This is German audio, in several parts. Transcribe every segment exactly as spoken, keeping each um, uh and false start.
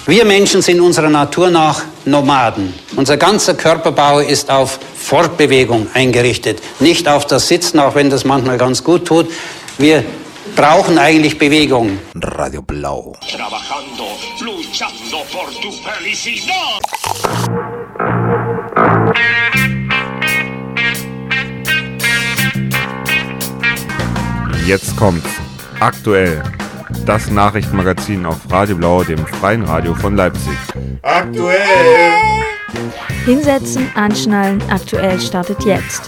Wir Menschen sind unserer Natur nach Nomaden. Unser ganzer Körperbau ist auf Fortbewegung eingerichtet, nicht auf das Sitzen, auch wenn das manchmal ganz gut tut. Wir brauchen eigentlich Bewegung. Radio Blau. Trabajando, luchando por tu felicidad. Jetzt kommt's. Aktuell. Das Nachrichtenmagazin auf Radio Blau, dem freien Radio von Leipzig. Aktuell! Hinsetzen, anschnallen, aktuell startet jetzt.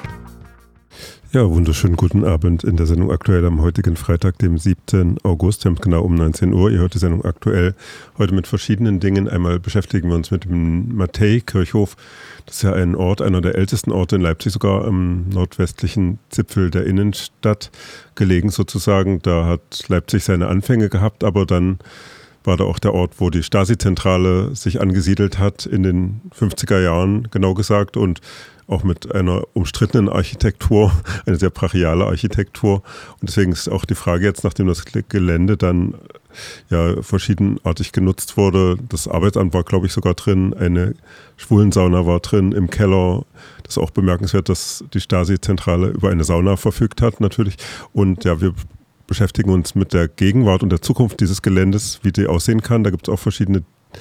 Ja, wunderschönen guten Abend in der Sendung Aktuell am heutigen Freitag, dem siebten August, genau um neunzehn Uhr. Ihr hört die Sendung Aktuell heute mit verschiedenen Dingen. Einmal beschäftigen wir uns mit dem Matthäi-Kirchhof. Das ist ja ein Ort, einer der ältesten Orte in Leipzig, sogar am nordwestlichen Zipfel der Innenstadt gelegen sozusagen. Da hat Leipzig seine Anfänge gehabt, aber dann war da auch der Ort, wo die Stasi-Zentrale sich angesiedelt hat in den fünfziger Jahren, genau gesagt, und auch mit einer umstrittenen Architektur, eine sehr brachiale Architektur. Und deswegen ist auch die Frage jetzt, nachdem das Gelände dann ja verschiedenartig genutzt wurde, das Arbeitsamt war, glaube ich, sogar drin, eine Schwulensauna war drin im Keller. Das ist auch bemerkenswert, dass die Stasi-Zentrale über eine Sauna verfügt hat, natürlich. Und ja, wir beschäftigen uns mit der Gegenwart und der Zukunft dieses Geländes, wie die aussehen kann. Da gibt es auch verschiedene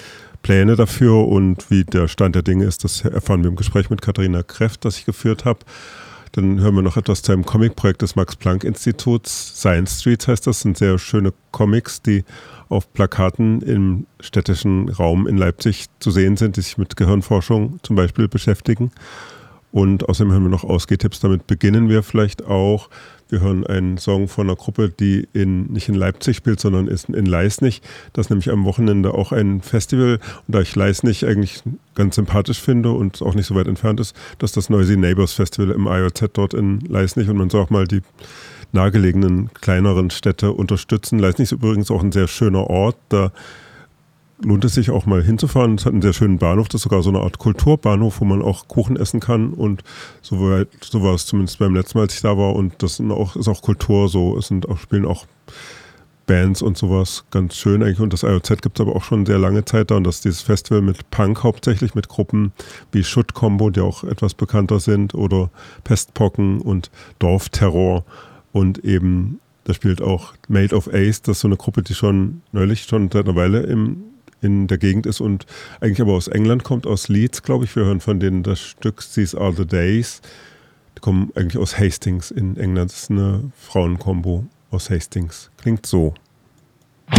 Pläne dafür, und wie der Stand der Dinge ist, das erfahren wir im Gespräch mit Katharina Kreft, das ich geführt habe. Dann hören wir noch etwas zu einem Comicprojekt des Max-Planck-Instituts. Science Streets heißt das, sind sehr schöne Comics, die auf Plakaten im städtischen Raum in Leipzig zu sehen sind, die sich mit Gehirnforschung zum Beispiel beschäftigen. Und außerdem hören wir noch Ausgehtipps, damit beginnen wir vielleicht auch. Wir hören einen Song von einer Gruppe, die in, nicht in Leipzig spielt, sondern ist in Leisnig. Das ist nämlich am Wochenende auch ein Festival. Und da ich Leisnig eigentlich ganz sympathisch finde und auch nicht so weit entfernt ist, das ist das Noisy Neighbors Festival im I O Z dort in Leisnig. Und man soll auch mal die nahegelegenen, kleineren Städte unterstützen. Leisnig ist übrigens auch ein sehr schöner Ort. Da lohnt es sich auch mal hinzufahren. Es hat einen sehr schönen Bahnhof, das ist sogar so eine Art Kulturbahnhof, wo man auch Kuchen essen kann, und so, weit, so war es zumindest beim letzten Mal, als ich da war, und das sind auch, ist auch Kultur so, es sind auch, spielen auch Bands und sowas, ganz schön eigentlich, und das I O Z gibt es aber auch schon sehr lange Zeit da, und das ist dieses Festival mit Punk hauptsächlich, mit Gruppen wie Schutt-Combo, die auch etwas bekannter sind, oder Pestpocken und Dorfterror, und eben da spielt auch Made of Ace, das ist so eine Gruppe, die schon neulich schon seit einer Weile im in der Gegend ist und eigentlich aber aus England kommt, aus Leeds, glaube ich. Wir hören von denen das Stück These Are the Days. Die kommen eigentlich aus Hastings in England. Das ist eine Frauenkombo aus Hastings. Klingt so.